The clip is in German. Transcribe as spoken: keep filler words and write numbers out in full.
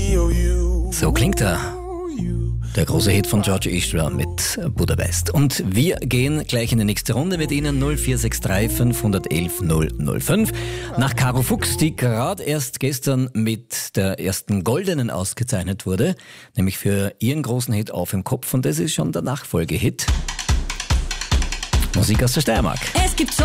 So klingt er. Der große Hit von George Ezra mit Budapest. Und wir gehen gleich in die nächste Runde mit Ihnen. null vier sechs drei fünf eins eins null null fünf. Nach Caro Fuchs, die gerade erst gestern mit der ersten Goldenen ausgezeichnet wurde, nämlich für ihren großen Hit Auf im Kopf. Und das ist schon der Nachfolgehit. Musik aus der Steiermark. Es gibt so